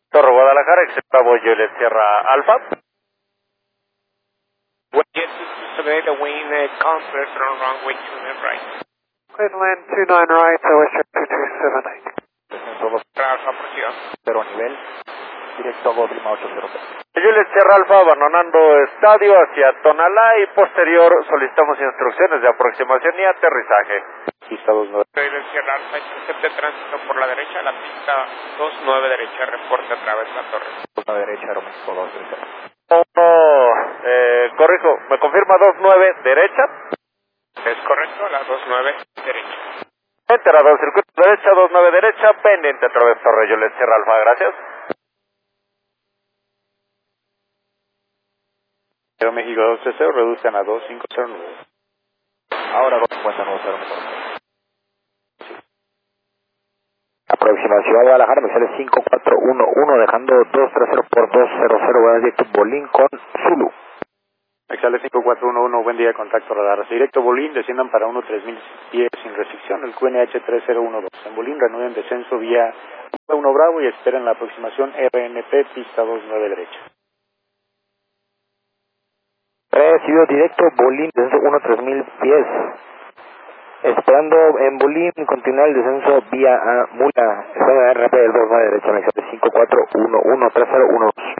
Torre Guadalajara, Bravo Juliet Sierra Alfa. Jet survey the wind converse on runway 29 right. Queensland 29 right, Western 2278. Descenso 2, Alfa por ciudad. 0 nivel, directo a Gol Lima 80. Juliet Sierra Alfa abandonando estadio hacia Tonalá y posterior solicitamos instrucciones de aproximación y aterrizaje. Pista 29. Juliet Sierra Alfa, intercepte tránsito por la derecha, la pista 29 derecha, reporte a través de la torre. 29 derecha, Aeroméxico 230. Corrijo, ¿me confirma 29 derecha? Es correcto, la 29 derecha. Enterado, circuito derecha, 29 derecha, pendiente a través Torre Juliet Sierra Alfa, gracias. Aeroméxico 230, reduzcan a 2509. Ahora 259, Aproximación a Guadalajara, me sale 5411, dejando 230 por 200, voy a directo Bolín con Zulu. Exale 5411, buen día, contacto radar. Directo Bolín, desciendan para 13000 pies sin restricción, el QNH 3012. En Bolín reanuden descenso vía 1 Bravo y esperen la aproximación RNP, pista 29 derecha. Recibido directo Bolín, descenso 3000 pies. Esperando en Bolín, continuar el descenso vía a Mula, estado de RNP del 29 derecha, me sale 5411, 3012.